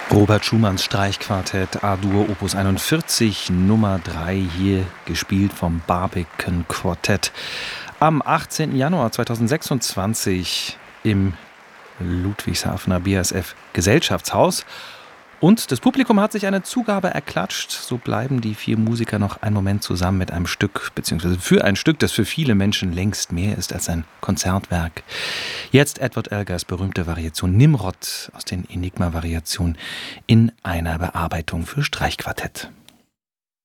Robert Schumanns Streichquartett A-Dur Opus 41 Nummer 3, hier gespielt vom Barbican Quartett. Am 18. Januar 2026 im Ludwigshafener BASF Gesellschaftshaus. Und das Publikum hat sich eine Zugabe erklatscht. So bleiben die 4 Musiker noch einen Moment zusammen mit einem Stück, beziehungsweise für ein Stück, das für viele Menschen längst mehr ist als ein Konzertwerk. Jetzt Edward Elgars berühmte Variation Nimrod aus den Enigma-Variationen in einer Bearbeitung für Streichquartett.